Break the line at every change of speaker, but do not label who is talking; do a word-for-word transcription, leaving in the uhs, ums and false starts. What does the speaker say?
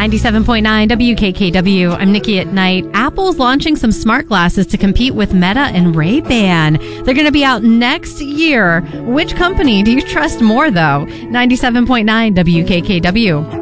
ninety-seven point nine W K K W. I'm Nikki at Night. Apple's launching some smart glasses to compete with Meta and Ray-Ban. They're going to be out next year. Which company do you trust more, though? ninety-seven point nine W K K W.